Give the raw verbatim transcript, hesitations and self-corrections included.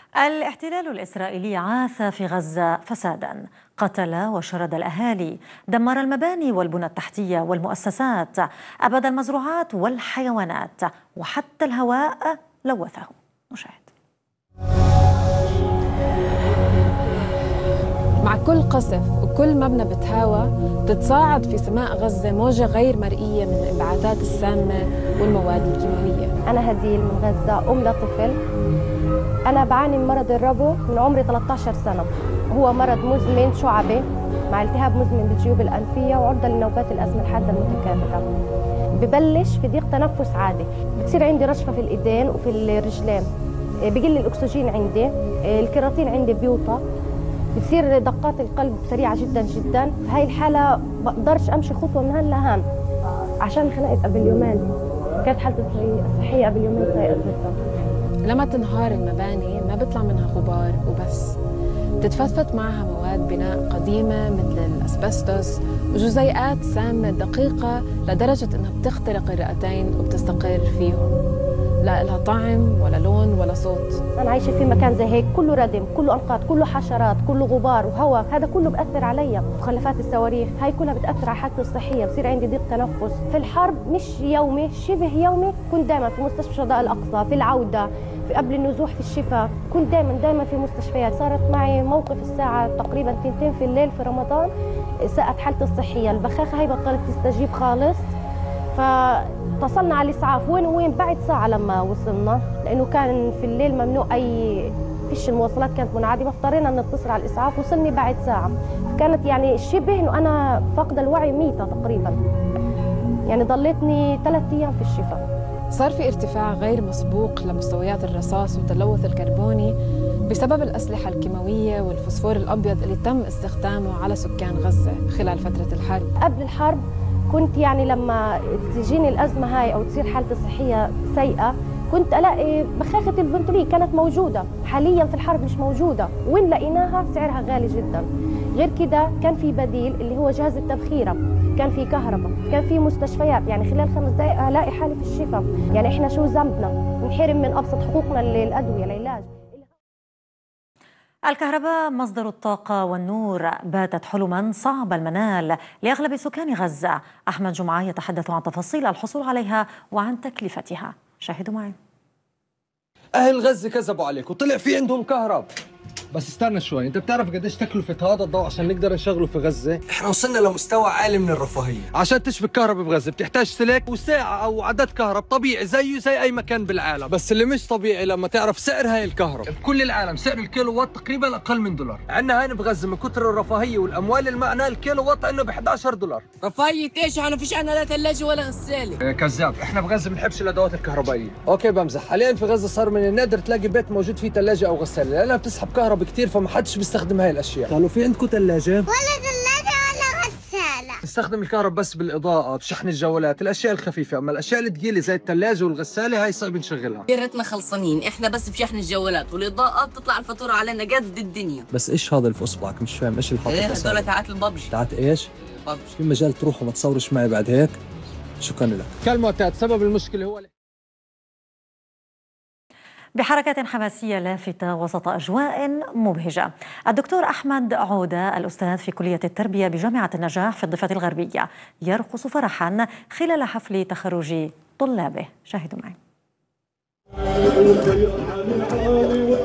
الاحتلال الإسرائيلي عاث في غزة فسادا، قتل وشرد الأهالي، دمر المباني والبنى التحتية والمؤسسات، أباد المزروعات والحيوانات، وحتى الهواء لوثه. نشاهد. مع كل قصف وكل مبنى بتهاوى بتتصاعد في سماء غزة موجة غير مرئية من الانبعاثات السامة والمواد الكيماوية. أنا هديل من غزة، أم لطفل. أنا بعاني من مرض الربو من عمري ثلاثة عشر سنة. هو مرض مزمن شعبي مع التهاب مزمن بالجيوب الأنفية وعرضة لنوبات الأزمة الحادة المتكررة. ببلش في ضيق تنفس عادي، بتصير عندي رشفة في الإيدين وفي الرجلين، بقل الأكسجين عندي، الكيراتين عندي بيوطى، بتصير دقات القلب سريعة جدا جدا. هاي الحالة بقدرش أمشي خطوة من هان لهان عشان خلقت قبل يومين. كانت حالتي الصحية قبل يومين سيئة جدا. لما تنهار المباني ما بيطلع منها غبار وبس، بتتفتفت معها مواد بناء قديمة مثل الأسبستوس وجزيئات سامة دقيقة لدرجة إنها بتخترق الرئتين وبتستقر فيهم. لا لها طعم ولا لون ولا صوت. أنا عايشة في مكان زي هيك كله ردم، كله أنقاض، كله حشرات، كله غبار وهواء، هذا كله بأثر علي. مخلفات الصواريخ هاي كلها بتأثر على حالتي الصحية، بصير عندي ضيق تنفس. في الحرب مش يومي، شبه يومي، كنت دائما في مستشفى الشهداء الأقصى، في العودة، في قبل النزوح في الشفاء، كنت دائما دائما في مستشفيات. صارت معي موقف الساعة تقريبا تنتين في الليل في رمضان، ساءت حالتي الصحية، البخاخة هاي بطلت تستجيب خالص. فاتصلنا على الإسعاف وين وين بعد ساعة لما وصلنا، لأنه كان في الليل ممنوع أي فيش، المواصلات كانت منعدمة، اضطرينا نتصل على الإسعاف. وصلني بعد ساعة، كانت يعني شبه إنه أنا فاقدة الوعي، ميتة تقريبا. يعني ضليتني ثلاث أيام في الشفاء. صار في ارتفاع غير مسبوق لمستويات الرصاص والتلوث الكربوني بسبب الأسلحة الكيماوية والفوسفور الأبيض اللي تم استخدامه على سكان غزة خلال فترة الحرب. قبل الحرب كنت يعني لما تجيني الأزمة هاي أو تصير حالتي الصحية سيئة كنت ألاقي بخاخة الفنتولي كانت موجودة. حاليا في الحرب مش موجودة، وين لقيناها سعرها غالي جدا. غير كده كان في بديل اللي هو جهاز التبخيرة، كان في كهرباء، كان في مستشفيات. يعني خلال خمس دقائق ألاقي حالي في الشفاء. يعني إحنا شو ذنبنا نحرم من أبسط حقوقنا للأدوية العلاج؟ الكهرباء مصدر الطاقة والنور باتت حلما صعب المنال لأغلب سكان غزة. أحمد جمعة يتحدث عن تفاصيل الحصول عليها وعن تكلفتها. شاهدوا معي. أهل غزة كذبوا عليك وطلع في عندهم كهرب. بس استنى شوي، انت بتعرف قديش تكلفة هذا الضوء عشان نقدر نشغله في غزة؟ احنا وصلنا لمستوى عالي من الرفاهية. عشان تشبك كهرباء بغزة بتحتاج سلك وساعة او عدد كهرب طبيعي زيه زي اي مكان بالعالم، بس اللي مش طبيعي لما تعرف سعر هاي الكهرب. بكل العالم سعر الكيلو وات تقريبا اقل من دولار. عندنا هين بغزة من كثر الرفاهية والاموال اللي معنا الكيلو وات عندنا ب إحدى عشر دولار. رفاهية ايش؟ احنا فيش عندنا لا ثلاجة ولا غسالة. إيه كذاب، احنا بغزة بنحبش الادوات الكهربائية. اوكي بمزح، حاليا في غزة صار من النادر تلاقي بيت موجود فيه ثلاجة او غسالة لانها بتسحب كهرباء كثير، فما حدش بيستخدم هاي الاشياء. قالوا في عندكم ثلاجه؟ ولا ثلاجه ولا غساله. نستخدم الكهرباء بس بالاضاءه، بشحن الجوالات، الاشياء الخفيفه، اما الاشياء الثقيله زي الثلاجه والغساله هاي صعب نشغلها. يا ريتنا خلصانين، احنا بس بشحن الجوالات والاضاءه بتطلع الفاتوره علينا قد الدنيا. بس ايش هذا اللي في اصبعك؟ مش فاهم ايش اللي حاطط. ايه هدول تاعت الببجي. تاعت ايش؟ ببجي. في مجال تروح وما تصورش معي بعد هيك؟ شكرا لك. كالمعتاد سبب المشكله هو بحركة حماسية لافتة وسط أجواء مبهجة. الدكتور أحمد عودة الأستاذ في كلية التربية بجامعة النجاح في الضفة الغربية يرقص فرحا خلال حفل تخرج طلابه. شاهدوا معي.